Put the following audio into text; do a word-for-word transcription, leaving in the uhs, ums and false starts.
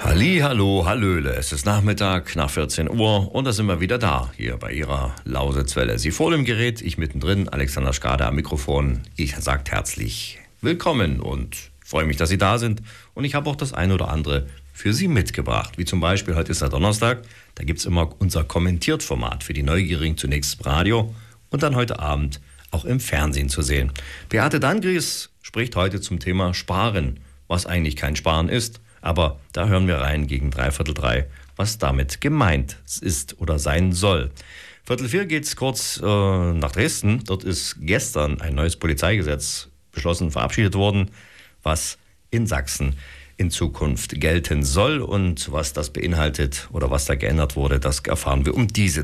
Halli, hallo, hallöle. Es ist Nachmittag nach vierzehn Uhr und da sind wir wieder da, hier bei Ihrer Lausitzwelle. Sie vor dem Gerät, ich mittendrin, Alexander Schade am Mikrofon. Ich sage herzlich willkommen und freue mich, dass Sie da sind. Und ich habe auch das eine oder andere für Sie mitgebracht. Wie zum Beispiel, heute ist ja Donnerstag, da gibt es immer unser Kommentiert-Format für die Neugierigen, zunächst im Radio und dann heute Abend auch im Fernsehen zu sehen. Beate Dangries spricht heute zum Thema Sparen, was eigentlich kein Sparen ist. Aber da hören wir rein gegen dreiviertel drei, was damit gemeint ist oder sein soll. Viertel vier geht's kurz äh, nach Dresden. Dort ist gestern ein neues Polizeigesetz beschlossen, verabschiedet worden, was in Sachsen in Zukunft gelten soll. Und was das beinhaltet oder was da geändert wurde, das erfahren wir um diese